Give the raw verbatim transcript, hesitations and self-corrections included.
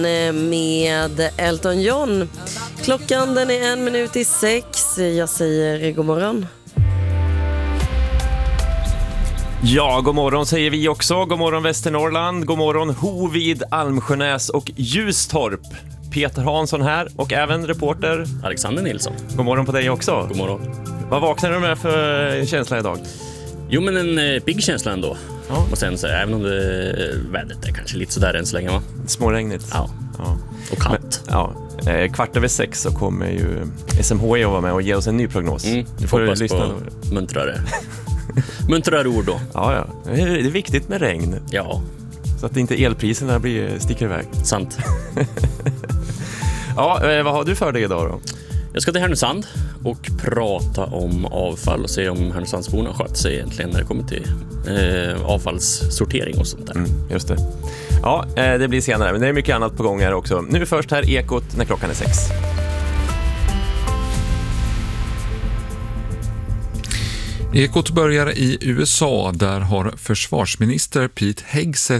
Med Elton John. Klockan den är en minut i sex. Jag säger god morgon. Ja, god morgon säger vi också. God morgon Västernorrland, god morgon Hovid, Almsjönäs och Ljustorp. Peter Hansson här och även reporter Alexander Nilsson. God morgon på dig också. God morgon. Vad vaknar du med för känsla idag? Jo, men en eh, pigg känsla ändå. Ja. Och sen så, även om det, vädret är kanske lite sådär än så länge, va? Småregnigt. Ja. Ja. Och kallt. Men, ja. Eh, kvart över sex så kommer ju S M H I att vara med och ge oss en ny prognos. Mm, Du får hoppas lyssna på muntrare. muntrare ord då. Ja, ja. Det är viktigt med regn. Ja. Så att inte elpriserna blir, sticker iväg. Sant. Ja, eh, vad har du för dig idag då? Jag ska till Härnösand och prata om avfall och se om Härnösandsborna sköter sig egentligen när det kommer till eh, avfallssortering och sånt där. Mm, just det. Ja, eh, det blir senare, men det är mycket annat på gång här också. Nu först här Ekot när klockan är sex. Ekot börjar i U S A. Där har försvarsminister Pete Hegseth